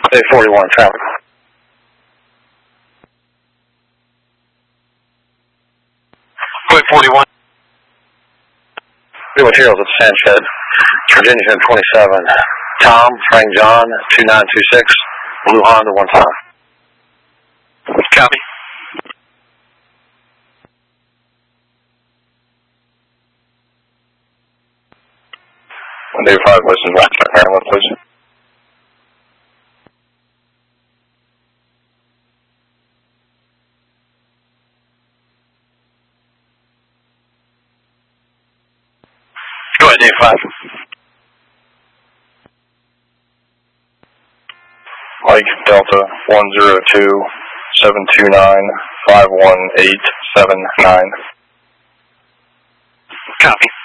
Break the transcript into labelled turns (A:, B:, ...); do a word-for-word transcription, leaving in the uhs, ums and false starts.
A: Day forty-one, traffic.
B: Day forty-one.
A: New materials at Sanchez. Virginia ten twenty-seven. Tom, Frank John, two nine two six. Blue Honda, one five.
B: Copy.
C: one day five, listen, Rochester, Maryland, please.
B: Go ahead, day five.
C: Mike, Delta, one zero two, seven two nine, five one eight seven nine.
B: Copy.